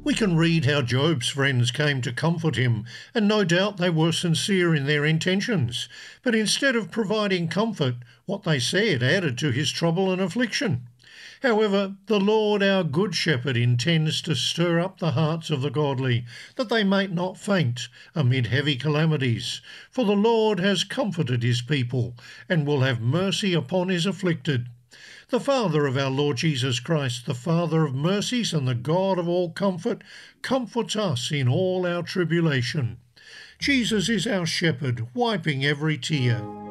We can read how Job's friends came to comfort him, and no doubt they were sincere in their intentions. But instead of providing comfort, what they said added to his trouble and affliction. However, the Lord our good shepherd intends to stir up the hearts of the godly, that they may not faint amid heavy calamities. For the Lord has comforted his people, and will have mercy upon his afflicted. The Father of our Lord Jesus Christ, the Father of mercies and the God of all comfort, comforts us in all our tribulation. Jesus is our shepherd, wiping every tear.